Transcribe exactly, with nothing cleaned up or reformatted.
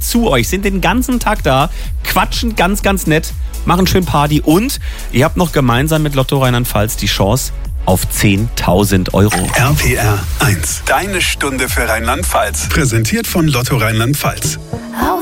zu euch, sind den ganzen Tag da, quatschen ganz, ganz nett, machen schön Party und ihr habt noch gemeinsam mit Lotto Rheinland-Pfalz die Chance auf zehntausend Euro. R P R eins. Deine Stunde für Rheinland-Pfalz. Präsentiert von Lotto Rheinland-Pfalz.